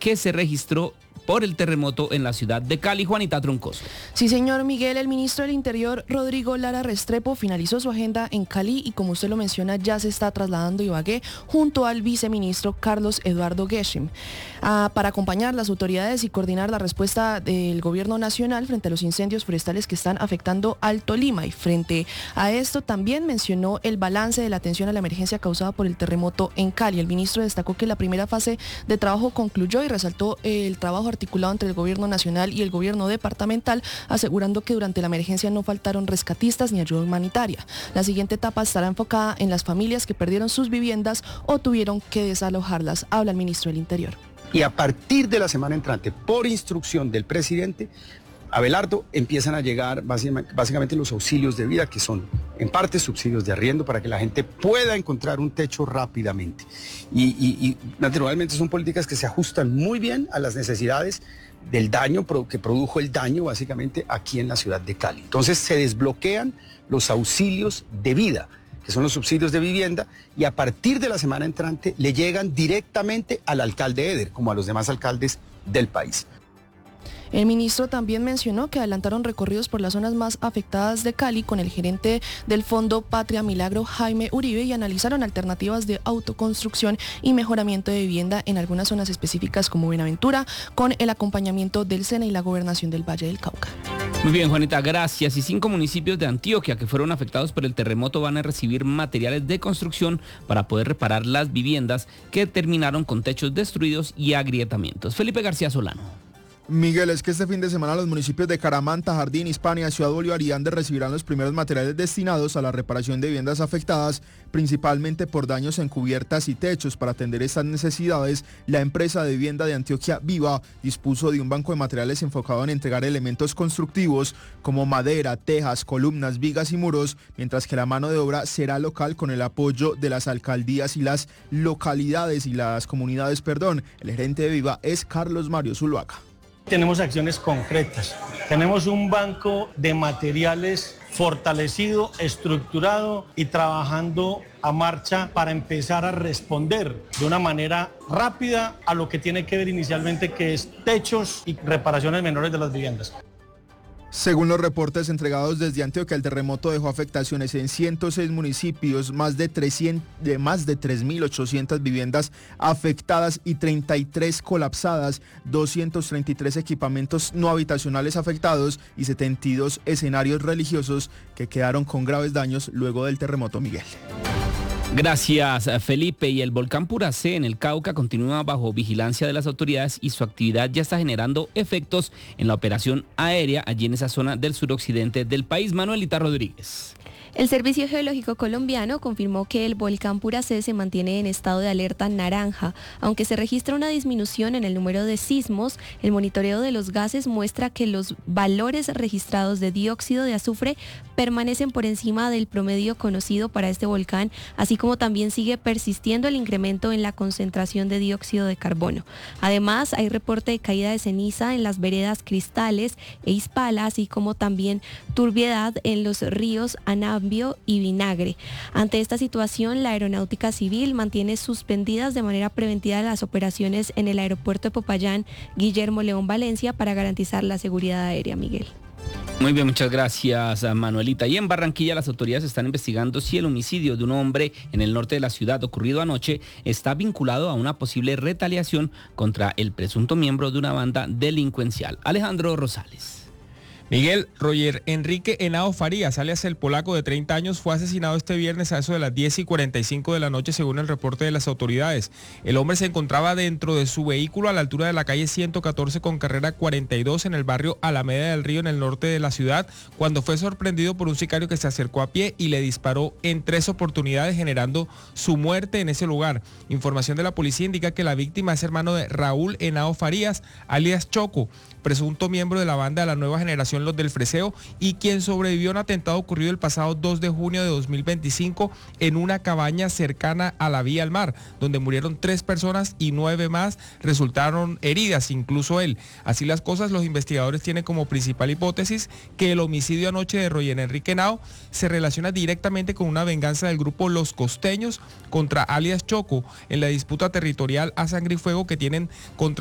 que se registró por el terremoto en la ciudad de Cali. Juanita Troncoso. Sí, señor Miguel, el ministro del Interior, Rodrigo Lara Restrepo, finalizó su agenda en Cali y, como usted lo menciona, ya se está trasladando a Ibagué junto al viceministro Carlos Eduardo Geschim para acompañar las autoridades y coordinar la respuesta del gobierno nacional frente a los incendios forestales que están afectando al Tolima. Y frente a esto también mencionó el balance de la atención a la emergencia causada por el terremoto en Cali. El ministro destacó que la primera fase de trabajo concluyó y resaltó el trabajo articulado entre el gobierno nacional y el gobierno departamental, asegurando que durante la emergencia no faltaron rescatistas ni ayuda humanitaria. La siguiente etapa estará enfocada en las familias que perdieron sus viviendas o tuvieron que desalojarlas, habla el ministro del Interior. Y a partir de la semana entrante, por instrucción del presidente Abelardo, empiezan a llegar básicamente los auxilios de vida, que son en parte subsidios de arriendo para que la gente pueda encontrar un techo rápidamente. Y naturalmente son políticas que se ajustan muy bien a las necesidades del daño que produjo el daño básicamente aquí en la ciudad de Cali. Entonces se desbloquean los auxilios de vida, que son los subsidios de vivienda, y a partir de la semana entrante le llegan directamente al alcalde Eder, como a los demás alcaldes del país. El ministro también mencionó que adelantaron recorridos por las zonas más afectadas de Cali con el gerente del Fondo Patria Milagro, Jaime Uribe, y analizaron alternativas de autoconstrucción y mejoramiento de vivienda en algunas zonas específicas como Buenaventura, con el acompañamiento del SENA y la Gobernación del Valle del Cauca. Muy bien, Juanita, gracias. Y 5 municipios de Antioquia que fueron afectados por el terremoto van a recibir materiales de construcción para poder reparar las viviendas que terminaron con techos destruidos y agrietamientos. Felipe García Solano. Miguel, es que este fin de semana los municipios de Caramanta, Jardín, Hispania, Ciudad Bolívar y Andes recibirán los primeros materiales destinados a la reparación de viviendas afectadas, principalmente por daños en cubiertas y techos. Para atender estas necesidades, la empresa de vivienda de Antioquia Viva dispuso de un banco de materiales enfocado en entregar elementos constructivos como madera, tejas, columnas, vigas y muros, mientras que la mano de obra será local con el apoyo de las alcaldías y las localidades y las comunidades. El gerente de Viva es Carlos Mario Zuluaga. Tenemos acciones concretas, tenemos un banco de materiales fortalecido, estructurado y trabajando a marcha para empezar a responder de una manera rápida a lo que tiene que ver inicialmente, que es techos y reparaciones menores de las viviendas. Según los reportes entregados desde Antioquia, el terremoto dejó afectaciones en 106 municipios, más de 3.800 viviendas afectadas y 33 colapsadas, 233 equipamientos no habitacionales afectados y 72 escenarios religiosos que quedaron con graves daños luego del terremoto, Miguel. Gracias, Felipe. Y el volcán Puracé en el Cauca continúa bajo vigilancia de las autoridades y su actividad ya está generando efectos en la operación aérea allí en esa zona del suroccidente del país. Manuelita Rodríguez. El Servicio Geológico Colombiano confirmó que el volcán Puracé se mantiene en estado de alerta naranja. Aunque se registra una disminución en el número de sismos, el monitoreo de los gases muestra que los valores registrados de dióxido de azufre permanecen por encima del promedio conocido para este volcán, así como también sigue persistiendo el incremento en la concentración de dióxido de carbono. Además, hay reporte de caída de ceniza en las veredas Cristales e Ispala, así como también turbiedad en los ríos Anabio y Vinagre. Ante esta situación, la Aeronáutica Civil mantiene suspendidas de manera preventiva las operaciones en el aeropuerto de Popayán, Guillermo León Valencia, para garantizar la seguridad aérea, Miguel. Muy bien, muchas gracias, Manuelita. Y en Barranquilla las autoridades están investigando si el homicidio de un hombre en el norte de la ciudad ocurrido anoche está vinculado a una posible retaliación contra el presunto miembro de una banda delincuencial. Alejandro Rosales. Miguel, Roger Enrique Henao Farías, alias El Polaco, de 30 años, fue asesinado este viernes a eso de las 10:45 de la noche, según el reporte de las autoridades. El hombre se encontraba dentro de su vehículo a la altura de la calle 114 con carrera 42 en el barrio Alameda del Río, en el norte de la ciudad, cuando fue sorprendido por un sicario que se acercó a pie y le disparó en 3 oportunidades, generando su muerte en ese lugar. Información de la policía indica que la víctima es hermano de Raúl Henao Farías, alias Choco, presunto miembro de la banda de la nueva generación Los del Freseo, y quien sobrevivió a un atentado ocurrido el pasado 2 de junio de 2025 en una cabaña cercana a la vía al mar, donde murieron 3 personas y 9 más resultaron heridas, incluso él. Así las cosas, los investigadores tienen como principal hipótesis que el homicidio anoche de Roger Enrique Henao se relaciona directamente con una venganza del grupo Los Costeños contra alias Choco en la disputa territorial a sangre y fuego que tienen contra